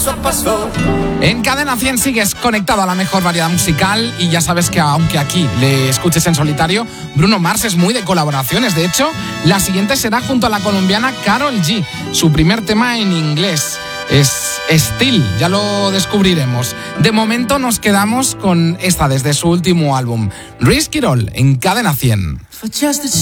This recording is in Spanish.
pasó. En Cadena 100 sigues conectado a la mejor variedad musical y ya sabes que aunque aquí le escuches en solitario, Bruno Mars es muy de colaboraciones. De hecho, la siguiente será junto a la colombiana Karol G. Su primer tema en inglés es Still, ya lo descubriremos. De momento nos quedamos con esta desde su último álbum, Risk It All, en Cadena 100.